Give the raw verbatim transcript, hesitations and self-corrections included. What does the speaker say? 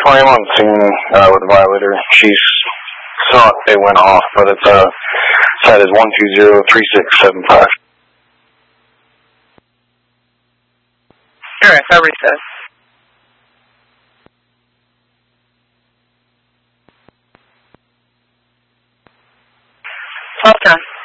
claim on scene uh, with Violator. She's thought they went off, but it's uh, site is one two zero three six seven five. Alright, I'll reset. Twelve ten.